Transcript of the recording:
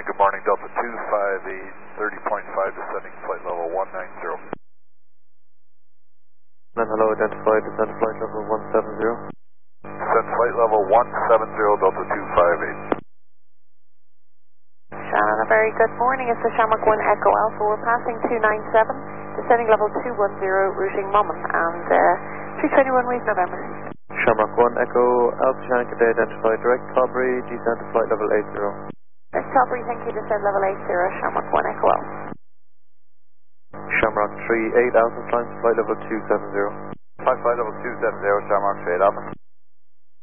good morning, Delta 258, 30.5, descending flight level 190. Then hello, identified, descend flight level 170. Descend flight level 170, Delta 258. Shannon, a very good morning. It's the Shamrock 1 Echo Alpha. We're passing 297, descending level 210, routing Momon, and 321 Wave November. Shamrock 1 Echo Alpha, Shannon, can they identify direct Calbury, descend to flight level 80. Direct Calbury, thank you, descend level 80, Shamrock 1 Echo Alpha. Shamrock 38 Alpha, flying to flight level 270. Flight level 270, Shamrock 38 Alpha.